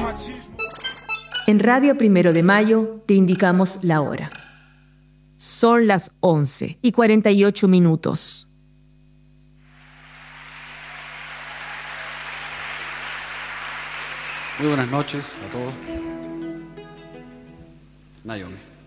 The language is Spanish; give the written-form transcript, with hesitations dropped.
En Radio Primero de Mayo te indicamos la hora. Son las 11:48. Muy buenas noches a todos. Naomi.